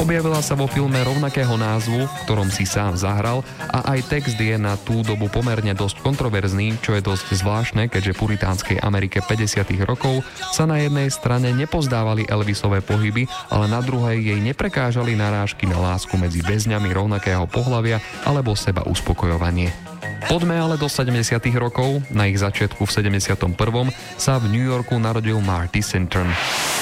Objavila sa vo filme rovnakého názvu, v ktorom si sám zahral, a aj text je na tú dobu pomerne dosť kontroverzný, čo je dosť zvláštne, keďže puritánskej Amerike 50. rokov sa na jednej strane nepozdávali Elvisové pohyby, ale na druhej jej neprekážali narážky na lásku medzi väzňami rovnakého pohlavia alebo seba uspokojovanie. Poďme ale do 70. rokov. Na ich začiatku v 71. sa v New Yorku narodil Marty Sinton.